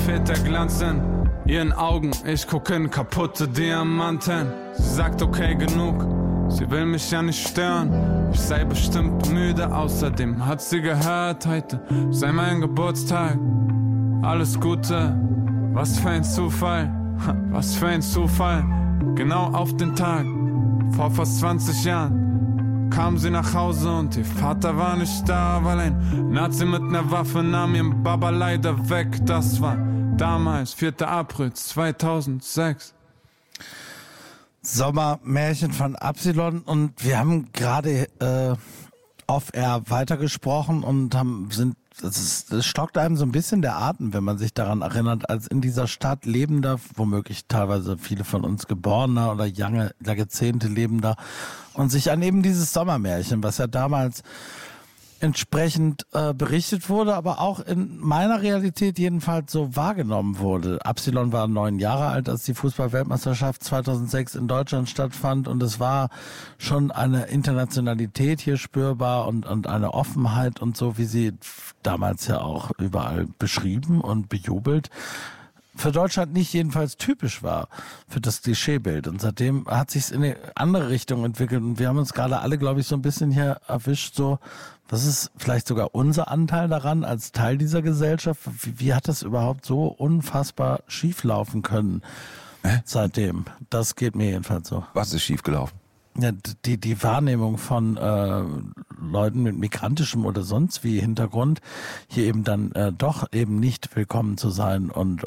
fehlt der Glanz in ihren Augen. Ich guck in kaputte Diamanten. Sie sagt okay, genug. Sie will mich ja nicht stören. Ich sei bestimmt müde. Außerdem hat sie gehört, heute sei mein Geburtstag. Alles Gute. Was für ein Zufall. Was für ein Zufall. Genau auf den Tag. Vor fast 20 Jahren kam sie nach Hause und ihr Vater war nicht da, weil ein Nazi mit ner Waffe nahm ihren Baba leider weg. Das war damals, 4. April 2006. Sommermärchen von Absilon, und wir haben gerade off-air weitergesprochen und das stockt einem so ein bisschen der Atem, wenn man sich daran erinnert, als in dieser Stadt lebender, womöglich teilweise viele von uns Geborener oder Jahrzehnte lebender, und sich an eben dieses Sommermärchen, was ja damals entsprechend berichtet wurde, aber auch in meiner Realität jedenfalls so wahrgenommen wurde. Absilon war 9 Jahre alt, als die Fußball-Weltmeisterschaft 2006 in Deutschland stattfand, und es war schon eine Internationalität hier spürbar und eine Offenheit und so, wie sie damals ja auch überall beschrieben und bejubelt, für Deutschland nicht jedenfalls typisch war für das Klischeebild. Und seitdem hat sich's in eine andere Richtung entwickelt, und wir haben uns gerade alle, glaube ich, so ein bisschen hier erwischt, so, was ist vielleicht sogar unser Anteil daran als Teil dieser Gesellschaft? Wie hat das überhaupt so unfassbar schief laufen können seitdem? Das geht mir jedenfalls so. Was ist schief gelaufen? Ja, die Wahrnehmung von Leuten mit migrantischem oder sonst wie Hintergrund, hier eben dann doch eben nicht willkommen zu sein und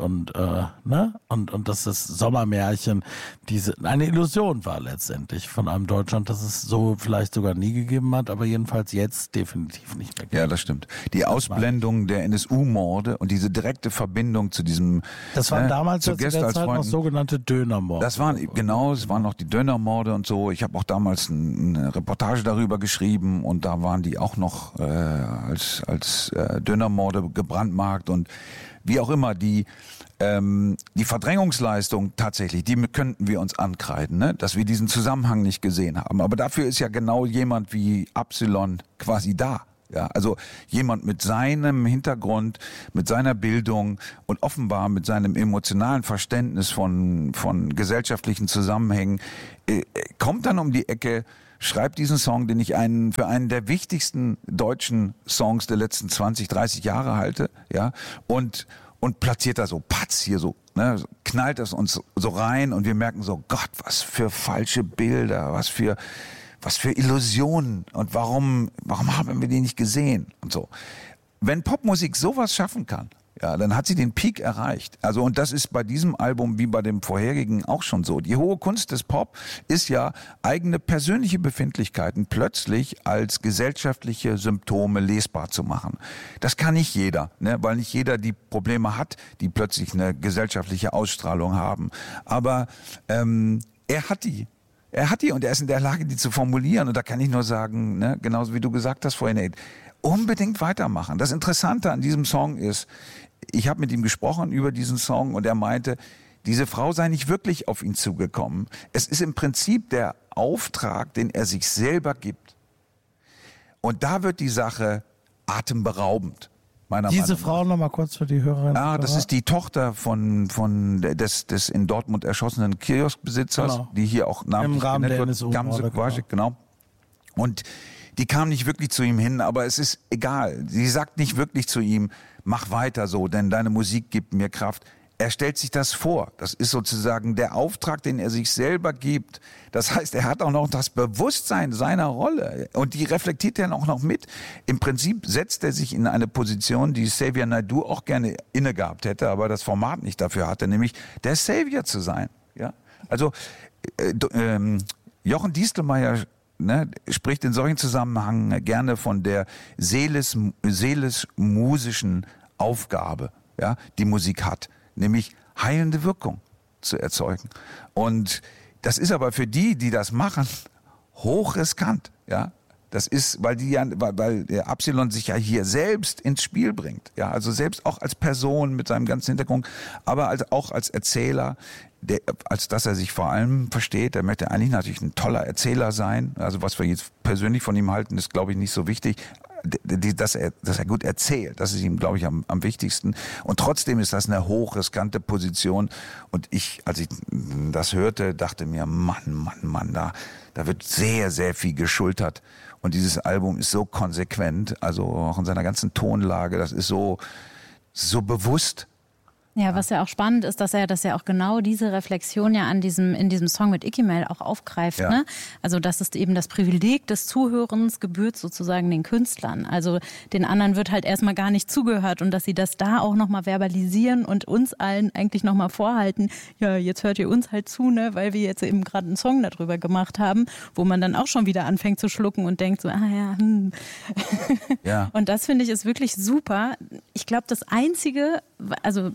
dass das Sommermärchen eine Illusion war letztendlich von einem Deutschland, das es so vielleicht sogar nie gegeben hat, aber jedenfalls jetzt definitiv nicht mehr gibt. Ja, das stimmt. Die Ausblendung der NSU-Morde und diese direkte Verbindung zu diesem... Das waren damals zu der Zeit noch sogenannte Dönermorde. Es waren noch die Dönermorde und so. Ich habe auch damals eine Reportage darüber geschrieben, und da waren die auch noch als Dönermorde gebrandmarkt, und wie auch immer, die Verdrängungsleistung tatsächlich, die könnten wir uns ankreiden, ne? Dass wir diesen Zusammenhang nicht gesehen haben. Aber dafür ist ja genau jemand wie Absilon quasi da. Ja, also jemand mit seinem Hintergrund, mit seiner Bildung und offenbar mit seinem emotionalen Verständnis von gesellschaftlichen Zusammenhängen, kommt dann um die Ecke, schreibt diesen Song, den ich für einen der wichtigsten deutschen Songs der letzten 20, 30 Jahre halte, ja, und platziert da so, patz, hier so, ne, knallt das uns so rein, und wir merken so, Gott, was für falsche Bilder, was für Illusionen, und warum haben wir die nicht gesehen und so. Wenn Popmusik sowas schaffen kann, ja, dann hat sie den Peak erreicht. Also, und das ist bei diesem Album wie bei dem vorherigen auch schon so. Die hohe Kunst des Pop ist ja, eigene persönliche Befindlichkeiten plötzlich als gesellschaftliche Symptome lesbar zu machen. Das kann nicht jeder, ne, weil nicht jeder die Probleme hat, die plötzlich eine gesellschaftliche Ausstrahlung haben. Aber er hat die, und er ist in der Lage, die zu formulieren. Und da kann ich nur sagen, ne, genauso wie du gesagt hast vorhin, ey, unbedingt weitermachen. Das Interessante an diesem Song ist, ich habe mit ihm gesprochen über diesen Song, und er meinte, diese Frau sei nicht wirklich auf ihn zugekommen. Es ist im Prinzip der Auftrag, den er sich selber gibt. Und da wird die Sache atemberaubend. Diese Frau nochmal kurz für die Hörerinnen. Das ist die Tochter des in Dortmund erschossenen Kioskbesitzers, genau, die hier auch namentlich genannt wird. Gamse Quasic, genau. Und die kam nicht wirklich zu ihm hin, aber es ist egal. Sie sagt nicht wirklich zu ihm, mach weiter so, denn deine Musik gibt mir Kraft. Er stellt sich das vor. Das ist sozusagen der Auftrag, den er sich selber gibt. Das heißt, er hat auch noch das Bewusstsein seiner Rolle. Und die reflektiert er auch noch mit. Im Prinzip setzt er sich in eine Position, die Xavier Naidoo auch gerne inne gehabt hätte, aber das Format nicht dafür hatte, nämlich der Savior zu sein. Ja? Also Jochen Diestelmeier, ne, spricht in solchen Zusammenhängen gerne von der seelisch-musischen Aufgabe, ja, die Musik hat, nämlich heilende Wirkung zu erzeugen. Und das ist aber für die das machen, hochriskant, ja. Das ist, weil der Absilon sich ja hier selbst ins Spiel bringt, ja, also selbst auch als Person mit seinem ganzen Hintergrund, aber auch als Erzähler, als dass er sich vor allem versteht. Er möchte eigentlich natürlich ein toller Erzähler sein. Also was wir jetzt persönlich von ihm halten, ist, glaube ich, nicht so wichtig. dass er gut erzählt. Das ist ihm, glaube ich, am wichtigsten. Und trotzdem ist das eine hochriskante Position. Und ich, als ich das hörte, dachte mir, Mann, da wird sehr, sehr viel geschultert. Und dieses Album ist so konsequent, also auch in seiner ganzen Tonlage, das ist so bewusst. Ja, was ja auch spannend ist, dass er auch genau diese Reflexion ja in diesem Song mit Ikimel auch aufgreift. Ja. Ne? Also dass es eben das Privileg des Zuhörens gebührt sozusagen den Künstlern. Also den anderen wird halt erstmal gar nicht zugehört und dass sie das da auch nochmal verbalisieren und uns allen eigentlich nochmal vorhalten, ja, jetzt hört ihr uns halt zu, ne, weil wir jetzt eben gerade einen Song darüber gemacht haben, wo man dann auch schon wieder anfängt zu schlucken und denkt so, Ja. Und das finde ich ist wirklich super. Ich glaube, das Einzige, also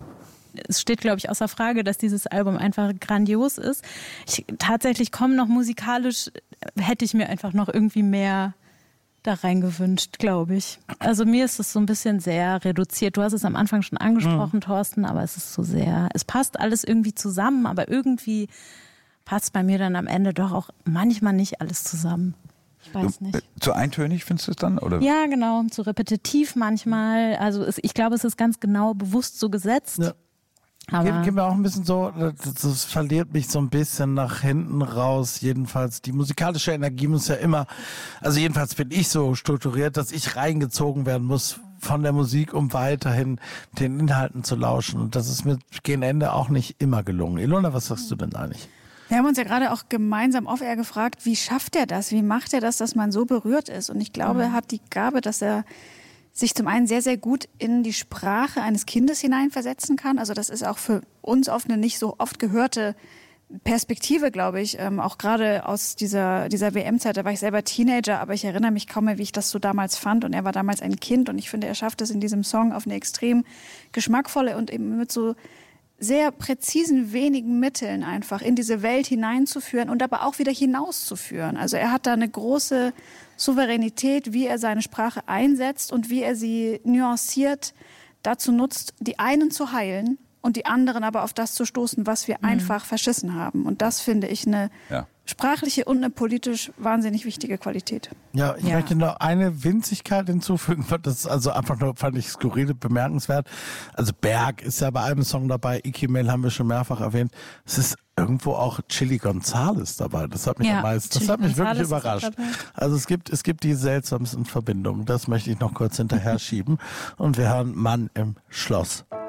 es steht, glaube ich, außer Frage, dass dieses Album einfach grandios ist. Tatsächlich musikalisch hätte ich mir einfach noch irgendwie mehr da rein gewünscht, glaube ich. Also mir ist es so ein bisschen sehr reduziert. Du hast es am Anfang schon angesprochen, Thorsten, aber es ist so sehr, es passt alles irgendwie zusammen, aber irgendwie passt bei mir dann am Ende doch auch manchmal nicht alles zusammen. Ich weiß nicht. Zu eintönig findest du es dann? Oder? Ja, genau, zu repetitiv manchmal. Also ich glaube, es ist ganz genau bewusst so gesetzt. Ja. Geht mir auch ein bisschen so, das verliert mich so ein bisschen nach hinten raus. Jedenfalls, die musikalische Energie muss ja immer, also jedenfalls bin ich so strukturiert, dass ich reingezogen werden muss von der Musik, um weiterhin den Inhalten zu lauschen. Und das ist mir gegen Ende auch nicht immer gelungen. Ilona, was sagst du denn eigentlich? Wir haben uns ja gerade auch gemeinsam off-air gefragt, wie schafft er das? Wie macht er das, dass man so berührt ist? Und ich glaube, er hat die Gabe, dass er sich zum einen sehr, sehr gut in die Sprache eines Kindes hineinversetzen kann. Also das ist auch für uns oft eine nicht so oft gehörte Perspektive, glaube ich. Auch gerade aus dieser WM-Zeit, da war ich selber Teenager, aber ich erinnere mich kaum mehr, wie ich das so damals fand. Und er war damals ein Kind und ich finde, er schafft es in diesem Song auf eine extrem geschmackvolle und eben mit so sehr präzisen, wenigen Mitteln einfach in diese Welt hineinzuführen und aber auch wieder hinauszuführen. Also er hat da eine große Souveränität, wie er seine Sprache einsetzt und wie er sie nuanciert dazu nutzt, die einen zu heilen und die anderen aber auf das zu stoßen, was wir einfach verschissen haben. Und das finde ich eine sprachliche und eine politisch wahnsinnig wichtige Qualität. Ja, ich möchte noch eine Winzigkeit hinzufügen, das ist also einfach nur, fand ich skurril, bemerkenswert. Also Berg ist ja bei einem Song dabei, Ikimel haben wir schon mehrfach erwähnt. Es ist irgendwo auch Chili Gonzales dabei. Das hat mich das hat mich wirklich überrascht. Also es gibt die seltsamsten Verbindungen. Das möchte ich noch kurz hinterher schieben. Und wir hören Mann im Schloss.